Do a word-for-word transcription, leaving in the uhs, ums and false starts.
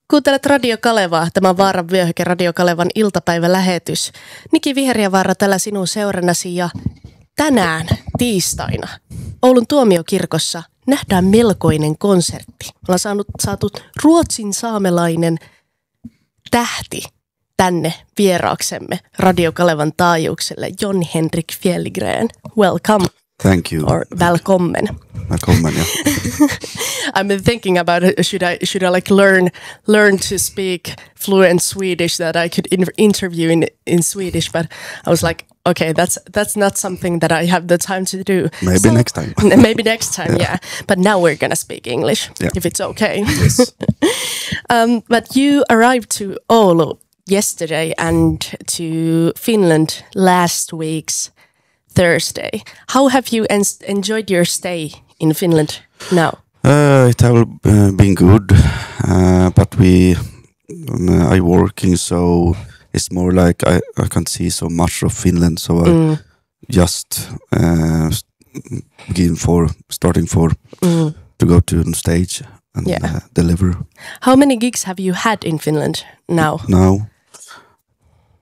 Kuuntelet Radio Kalevaa, tämä on Vaaran vyöhyke, Radio Kalevan iltapäivälähetys. Niki Viheriävaara täällä sinun seurannasi ja tänään tiistaina Oulun tuomiokirkossa nähdään melkoinen konsertti. Me ollaan saanut, saatu Ruotsin saamelainen tähti tänne vieraaksemme Radio Kalevan taajuukselle, Jon Henrik Fjällgren. Welcome. Thank you. Or välkommen. Välkommen, yeah. I've been thinking about it. Should I should I like learn learn to speak fluent Swedish that I could in- interview in in Swedish? But I was like, okay, that's that's not something that I have the time to do. Maybe so, next time. maybe next time, yeah. yeah. But now we're gonna speak English, yeah. if it's okay. Yes. um, but you arrived to Oulu yesterday and to Finland last week's Thursday. How have you en- enjoyed your stay in Finland now? Uh, it has uh, been good, uh, but we um, I working, so it's more like I, I can't see so much of Finland, so mm. I just uh, begin for starting for mm. to go to the stage and yeah. uh, deliver. How many gigs have you had in Finland now? Now